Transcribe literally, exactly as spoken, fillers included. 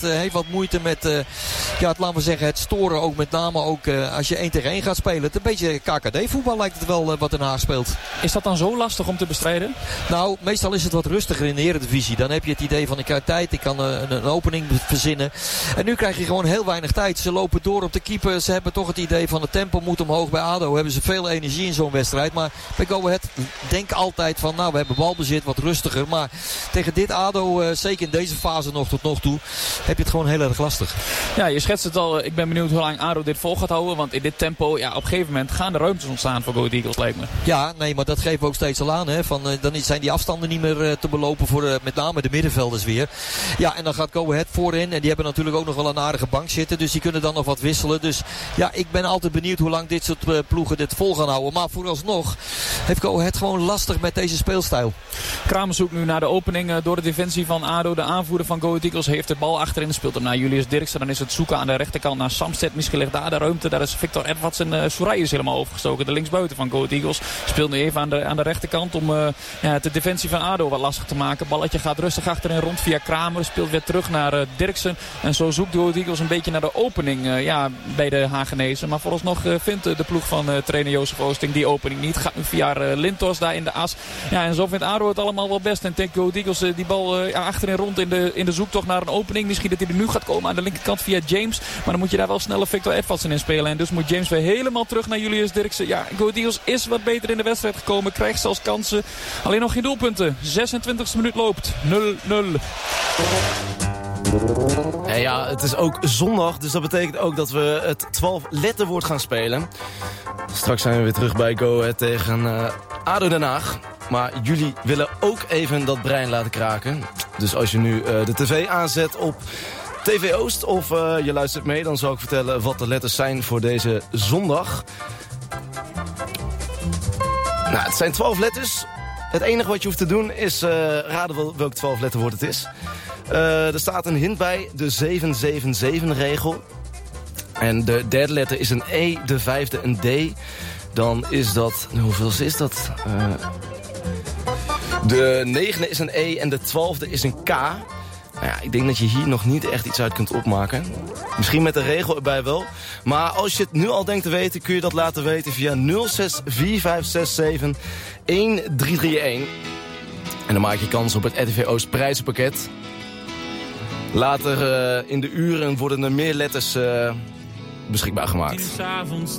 uh, heeft wat moeite met uh, ja, het, laten we zeggen, het storen. Ook met name ook uh, als je één tegen één gaat spelen. Het een beetje K K D-voetbal lijkt het wel uh, wat Den Haag speelt. Is dat dan zo lastig om te bestrijden? Nou, meestal is het wat rustiger in de Eredivisie. Dan heb je het idee van ik krijg tijd, ik kan uh, een, een opening verzinnen. En nu krijg je gewoon heel weinig tijd. Ze lopen door op de keeper. Ze hebben toch het idee van het tempo moet omhoog. Bij ADO hebben ze veel energie in zo'n wedstrijd. Maar bij Go Ahead denk altijd van nou we hebben balbezit wat rustiger. Maar tegen dit ADO, uh, zeker in deze fase nog tot nog toe, heb je het gewoon heel erg lastig. Ja, je schetst het al. Ik ben benieuwd hoe lang ADO dit vol gaat houden. Want in dit tempo, ja, op een gegeven moment gaan de ruimtes ontstaan voor Go Ahead Eagles, lijkt me. Ja, nee, maar dat geven we ook steeds al aan. Hè. Van, uh, dan zijn die afstanden niet meer uh, te belopen voor uh, met name de middenvelders weer. Ja, en dan gaat Go Ahead voorin. En die hebben natuurlijk ook nog wel een aardige bank zitten. Dus die kunnen dan nog wat wisselen. Dus ja, ik ben altijd benieuwd hoe lang dit soort uh, ploegen dit vol gaan houden. Maar vooralsnog heeft Go Ahead gewoon lastig met deze speelstijl. Kramer zoekt nu naar de opening uh, door de defensie van ADO. De aanvoerder van Go Ahead Eagles heeft de bal achterin. Speelt hem naar Julius Dirksen. Dan is het zoeken aan de rechterkant naar Samsted. Misschien ligt daar de ruimte. Daar is Victor Edwards en uh, Soerij is helemaal overgestoken. De linksbuiten van Go Ahead Eagles speelt nu even aan de, aan de rechterkant om uh, ja, de defensie van ADO wat lastig te maken. Balletje gaat rustig achterin rond via Kramer. Speelt weer terug naar uh, Dirksen. En zo zoekt Go Ahead Eagles een beetje naar de opening uh, ja, bij de Hagenezen. Maar vooralsnog uh, vindt uh, de ploeg van uh, trainer Jozef Oosting die opening niet. Gaat nu via uh, Lintos daar in de as. Ja, en zo vindt ADO het allemaal wel best. En denkt Go Ahead Eagles uh, die bal uh, ja, achterin rond in de, in de zoektocht naar een opening. Misschien dat hij er nu gaat komen aan de linkerkant via James. Maar dan moet je daar wel snel Victor Edvards in spelen. En dus moet James weer helemaal terug naar Julius Dirksen. Ja, Go Ahead Eagles is wat beter in de wedstrijd gekomen. Krijgt zelfs kansen. Alleen nog geen doelpunten. zesentwintigste minuut loopt. nul nul. Ja, ja, het is ook zondag, dus dat betekent ook dat we het twaalf letterwoord gaan spelen. Straks zijn we weer terug bij Go Ahead tegen uh, ADO Den Haag. Maar jullie willen ook even dat brein laten kraken. Dus als je nu uh, de tv aanzet op T V Oost of uh, je luistert mee, dan zal ik vertellen wat de letters zijn voor deze zondag. Nou, het zijn twaalf letters. Het enige wat je hoeft te doen is uh, raden wel, welk twaalf letterwoord het is. Uh, er staat een hint bij, de zeven zeven zeven regel. En de derde letter is een E, de vijfde een D. Dan is dat, hoeveel is dat? Uh, de negende is een E en de twaalfde is een K. Nou ja, ik denk dat je hier nog niet echt iets uit kunt opmaken. Misschien met de regel erbij wel. Maar als je het nu al denkt te weten, kun je dat laten weten via nul zes vier vijf zes zeven een drie drie een. En dan maak je kans op het R T V Oost prijzenpakket. Later uh, in de uren worden er meer letters uh, beschikbaar gemaakt. Tien 's avonds